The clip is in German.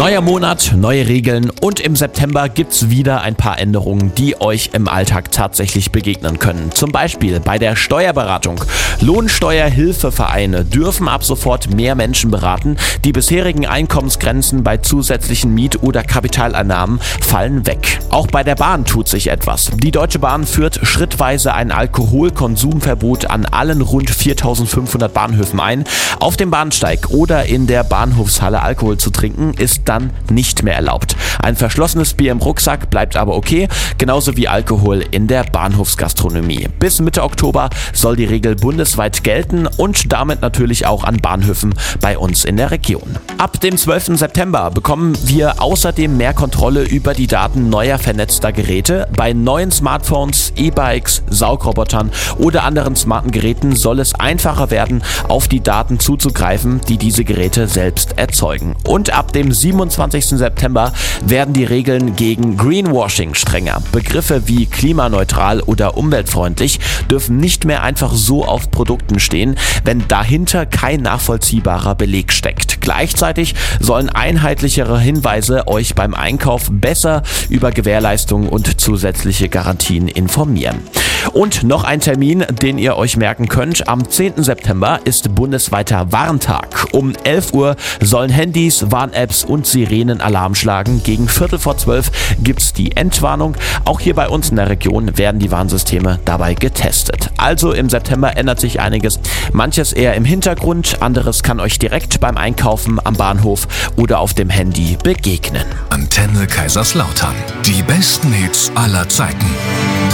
Neuer Monat, neue Regeln und im September gibt's wieder ein paar Änderungen, die euch im Alltag tatsächlich begegnen können. Zum Beispiel bei der Steuerberatung. Lohnsteuerhilfevereine dürfen ab sofort mehr Menschen beraten. Die bisherigen Einkommensgrenzen bei zusätzlichen Miet- oder Kapitaleinnahmen fallen weg. Auch bei der Bahn tut sich etwas. Die Deutsche Bahn führt schrittweise ein Alkoholkonsumverbot an allen rund 4.500 Bahnhöfen ein. Auf dem Bahnsteig oder in der Bahnhofshalle Alkohol zu trinken ist dann nicht mehr erlaubt. Ein verschlossenes Bier im Rucksack bleibt aber okay, genauso wie Alkohol in der Bahnhofsgastronomie. Bis Mitte Oktober soll die Regel bundesweit gelten und damit natürlich auch an Bahnhöfen bei uns in der Region. Ab dem 12. September bekommen wir außerdem mehr Kontrolle über die Daten neuer vernetzter Geräte. Bei neuen Smartphones, E-Bikes, Saugrobotern oder anderen smarten Geräten soll es einfacher werden, auf die Daten zuzugreifen, die diese Geräte selbst erzeugen. Und ab dem 27. September werden die Regeln gegen Greenwashing strenger. Begriffe wie klimaneutral oder umweltfreundlich dürfen nicht mehr einfach so auf Produkten stehen, wenn dahinter kein nachvollziehbarer Beleg steckt. Gleichzeitig sollen einheitlichere Hinweise euch beim Einkauf besser über Gewährleistungen und zusätzliche Garantien informieren. Und noch ein Termin, den ihr euch merken könnt. Am 10. September ist bundesweiter Warntag. Um 11 Uhr sollen Handys, Warn-Apps und Sirenen Alarm schlagen. Gegen 11:45 gibt's die Entwarnung. Auch hier bei uns in der Region werden die Warnsysteme dabei getestet. Also im September ändert sich einiges. Manches eher im Hintergrund, anderes kann euch direkt beim Einkaufen am Bahnhof oder auf dem Handy begegnen. Antenne Kaiserslautern. Die besten Hits aller Zeiten.